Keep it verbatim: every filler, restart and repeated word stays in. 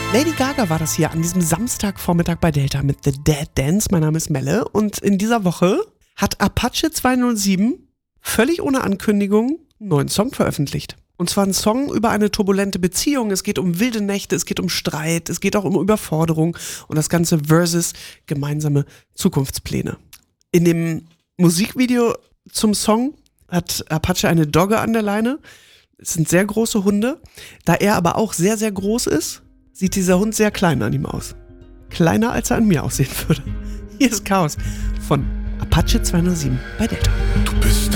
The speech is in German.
Lady Gaga war das hier an diesem Samstagvormittag bei Delta mit The Dead Dance. Mein Name ist Melle und in dieser Woche hat Apache zweihundertsieben völlig ohne Ankündigung einen neuen Song veröffentlicht. Und zwar ein Song über eine turbulente Beziehung. Es geht um wilde Nächte, es geht um Streit, es geht auch um Überforderung und das Ganze versus gemeinsame Zukunftspläne. In dem Musikvideo zum Song hat Apache eine Dogge an der Leine. Es sind sehr große Hunde. Da er aber auch sehr, sehr groß ist, sieht dieser Hund sehr klein an ihm aus. Kleiner, als er an mir aussehen würde. Hier ist Chaos von Apache zweihundertsieben bei Delta.